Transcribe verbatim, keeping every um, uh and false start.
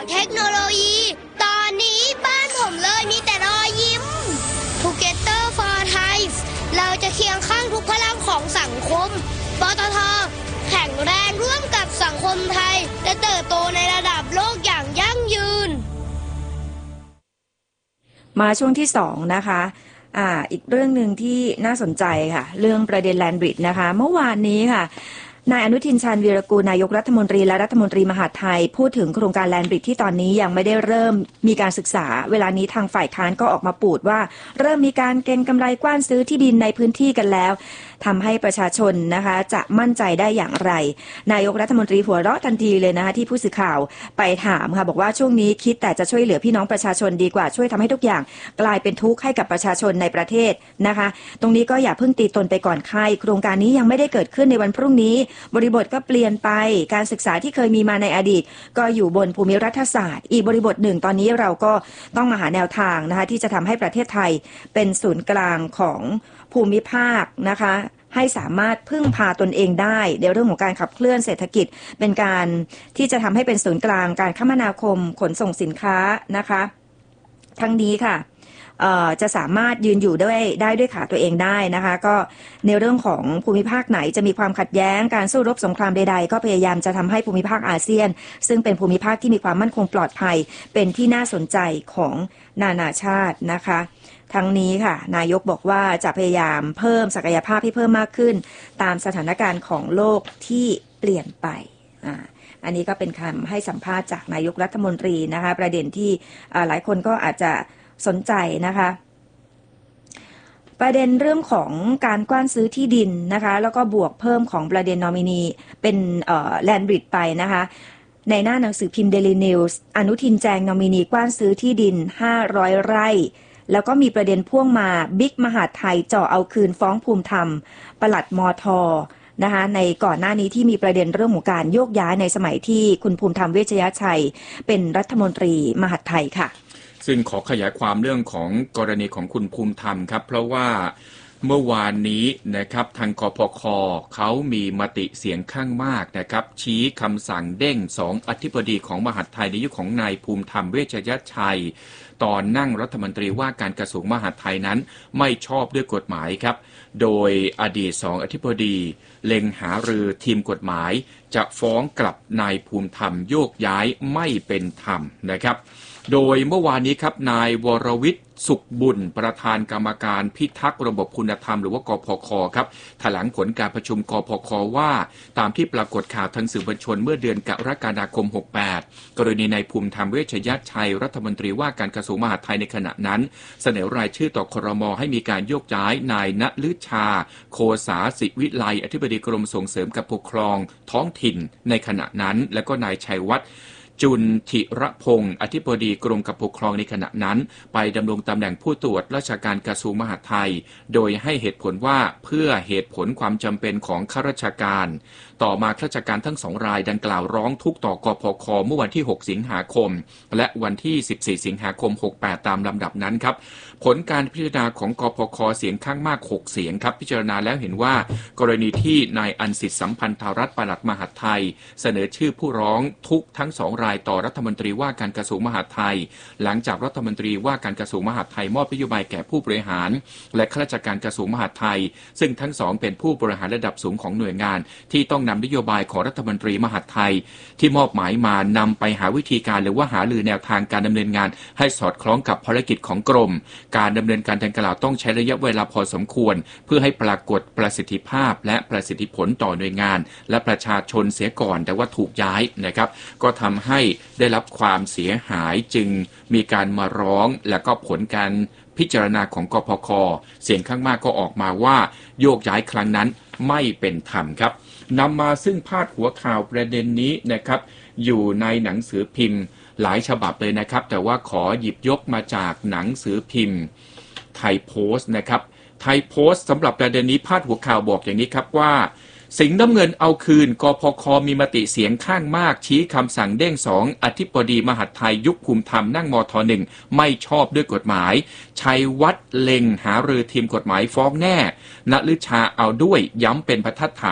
เทคโนโลยีตอนนี้บ้านผมเลยมีแต่รอยยิ้ม Together for Thai เราจะเคียงข้างทุกพลังของสังคมปตท.แข็งแรงร่วมกับสังคมไทยและเติบโตในระดับโลกอย่างยั่งยืนมาช่วงที่สองนะคะอ่าอีกเรื่องหนึ่งที่น่าสนใจค่ะเรื่องประเด็นแลนด์บริดจ์นะคะเมื่อวานนี้ค่ะนายอนุทินชาญวีรกูลนายกรัฐมนตรีและรัฐมนตรีมหาดไทยพูดถึงโครงการแลนด์บริดจ์ที่ตอนนี้ยังไม่ได้เริ่มมีการศึกษาเวลานี้ทางฝ่ายค้านก็ออกมาปูดว่าเริ่มมีการเก็งกำไรกว้านซื้อที่ดินในพื้นที่กันแล้วทำให้ประชาชนนะคะจะมั่นใจได้อย่างไรนายกรัฐมนตรีหัวเราะทันทีเลยนะคะที่ผู้สื่อข่าวไปถามค่ะบอกว่าช่วงนี้คิดแต่จะช่วยเหลือพี่น้องประชาชนดีกว่าช่วยทำให้ทุกอย่างกลายเป็นทุกข์ให้กับประชาชนในประเทศนะคะตรงนี้ก็อย่าเพิ่งตีตนไปก่อนใครโครงการนี้ยังไม่ได้เกิดขึ้นในวันพรุ่งนี้บริบทก็เปลี่ยนไปการศึกษาที่เคยมีมาในอดีตก็อยู่บนภูมิรัฐศาสตร์อีกบริบทหนึ่งตอนนี้เราก็ต้องมาหาแนวทางนะคะที่จะทำให้ประเทศไทยเป็นศูนย์กลางของภูมิภาคนะคะให้สามารถพึ่งพาตนเองได้ในเรื่องของการขับเคลื่อนเศรษฐกิจเป็นการที่จะทำให้เป็นศูนย์กลางการคมนาคมขนส่งสินค้านะคะทั้งนี้ค่ะจะสามารถยืนอยู่ด้วยได้ด้วยขาตัวเองได้นะคะก็ในเรื่องของภูมิภาคไหนจะมีความขัดแย้งการสู้รบสงครามใดๆก็พยายามจะทำให้ภูมิภาคอาเซียนซึ่งเป็นภูมิภาคที่มีความมั่นคงปลอดภัยเป็นที่น่าสนใจของนานาชาตินะคะทั้งนี้ค่ะนายกบอกว่าจะพยายามเพิ่มศักยภาพให้เพิ่มมากขึ้นตามสถานการณ์ของโลกที่เปลี่ยนไปอ่าอันนี้ก็เป็นคำให้สัมภาษณ์จากนายกรัฐมนตรีนะคะประเด็นที่หลายคนก็อาจจะสนใจนะคะประเด็นเรื่องของการกว้านซื้อที่ดินนะคะแล้วก็บวกเพิ่มของประเด็นนอมินีเป็นแลนด์บริดจ์ไปนะคะในหน้าหนังสือพิมพ์ Daily News อนุทินแจงนอมินีกว้านซื้อที่ดินห้าร้อยไร่แล้วก็มีประเด็นพ่วงมาบิ๊กมหาดไทยจ่อเอาคืนฟ้องภูมิธรรมปลัดมท.นะคะในก่อนหน้านี้ที่มีประเด็นเรื่องของการโยกย้ายในสมัยที่คุณภูมิธรรมเวชยชัยเป็นรัฐมนตรีมหาดไทยค่ะซึ่งขอขยายความเรื่องของกรณีของคุณภูมิธรรมครับเพราะว่าเมื่อวานนี้นะครับทางกพค.เขามีมติเสียงข้างมากนะครับชี้คำสั่งเด้งสองอธิบดีของมหาดไทยในยุคของนายภูมิธรรมเวชยชัยตอนนั่งรัฐมนตรีว่าการกระทรวงมหาดไทยนั้นไม่ชอบด้วยกฎหมายครับโดยอดีตสองอธิบดีเล็งหารือทีมกฎหมายจะฟ้องกลับนายภูมิธรรมโยกย้ายไม่เป็นธรรมนะครับโดยเมื่อวานนี้ครับนายวรวิทย์สุขบุญประธานกรรมการพิทักษ์ระบบคุณธรรมหรือว่ากพค.ครับแถลงผลการประชุมกพค.ว่าตามที่ปรากฏข่าวทางสื่อมวลชนเมื่อเดือนกรกฎาคมหกสิบแปดกรณีนายภูมิธรรมเวชยชัยรัฐมนตรีว่าการกระทรวงมหาดไทยในขณะนั้นเสนอรายชื่อต่อครม.ให้มีการโยกย้ายนายณฤชาโคสาสิวิไลอธิบดีกรมส่งเสริมการปกครองท้องถิ่นในขณะนั้นและก็นายชัยวัฒน์จุลธิระพงศ์อธิบดีกรมการปกครองในขณะนั้นไปดำรงตำแหน่งผู้ตรวจราชการกระทรวงมหาดไทยโดยให้เหตุผลว่าเพื่อเหตุผลความจำเป็นของข้าราชการต่อมาข้าราชการทั้งสองรายดังกล่าวร้องทุกข์ต่อกพค.เมื่อวันที่หกสิงหาคมและวันที่สิบสี่สิงหาคมหกสิบแปดตามลำดับนั้นครับผลการพิจารณาของกพค.เสียงข้างมากหกเสียงครับพิจารณาแล้วเห็นว่ากรณีที่นายอันสิทธิสัมพันธรัตน์ปลัดมหาดไทยเสนอชื่อผู้ร้องทุกข์ทั้งสองรายต่อรัฐมนตรีว่าการกระทรวงมหาดไทยหลังจากรัฐมนตรีว่าการกระทรวงมหาดไทยมอบนโยบายแก่ผู้บริหารและข้าราชการกระทรวงมหาดไทยซึ่งทั้งสองเป็นผู้บริหารระดับสูงของหน่วยงานที่ต้องนำนโยบายของรัฐมนตรีมหาดไทยที่มอบหมายมานำไปหาวิธีการหรือว่าหารือแนวทางการดำเนินงานให้สอดคล้องกับภารกิจของกรมการดำเนินการดังกล่าวต้องใช้ระยะเวลาพอสมควรเพื่อให้ปรากฏประสิทธิภาพและประสิทธิผลต่อหน่วยงานและประชาชนเสียก่อนแต่ว่าถูกย้ายนะครับก็ทำให้ได้รับความเสียหายจึงมีการมาร้องและก็ผลการพิจารณาของกพค.เสียงข้างมากก็ออกมาว่าโยกย้ายครั้งนั้นไม่เป็นธรรมครับนำมาซึ่งพาดหัวข่าวประเด็นนี้นะครับอยู่ในหนังสือพิมพ์หลายฉบับเลยนะครับแต่ว่าขอหยิบยกมาจากหนังสือพิมพ์ไทยโพสต์นะครับไทยโพสต์สำหรับประเด็นนี้พาดหัวข่าวบอกอย่างนี้ครับว่าสิงห์น้ำเงินเอาคืนกพค.มีมติเสียงข้างมากชี้คำสั่งเด้งสองอธิบดีมหาดไทยยุคภูมิธรรมนั่งมทหนึ่งไม่ชอบด้วยกฎหมายชัยวัฒน์เล็งหารือทีมกฎหมายฟ้องแน่ณฤชาเอาด้วยย้ำเป็นบรรทัดฐาน